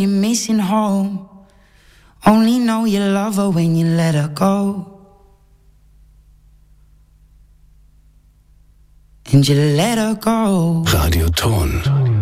You're missing home. Only know you love her when you let her go. And you let her go. Radio Ton.